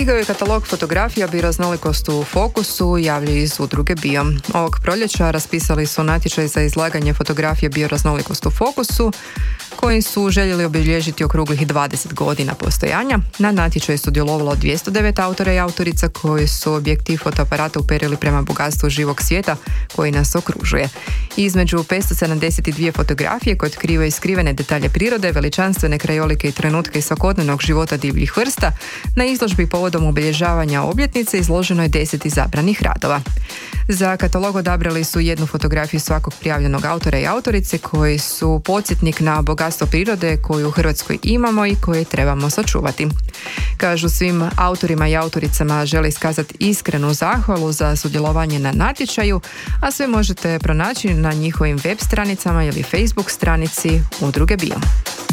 Knjiga i katalog fotografija Bioraznolikost u fokusu javljaju iz udruge Bio. Ovog proljeća raspisali su natječaj za izlaganje fotografije Bioraznolikost u fokusu, koji su željeli obilježiti okruglih 20 godina postojanja. Na natječaju sudjelovalo 209 autora i autorica koji su objektiv fotoaparata uperili prema bogatstvu živog svijeta koji nas okružuje. Između 572 fotografije koje otkrivaju skrivene detalje prirode, veličanstvene krajolike i trenutke iz svakodnevnog života divljih vrsta, na izložbi povodom obilježavanja obljetnice izloženo je 10 izabranih radova. Za katalog odabrali su jednu fotografiju svakog prijavljenog autora i autorice koji su podsjetnik na bogatstvo prirode koju u Hrvatskoj imamo i koje trebamo sačuvati. Kažu, svim autorima i autoricama žele iskazati iskrenu zahvalu za sudjelovanje na natječaju, a sve možete pronaći na njihovim web stranicama ili Facebook stranici udruge Bio.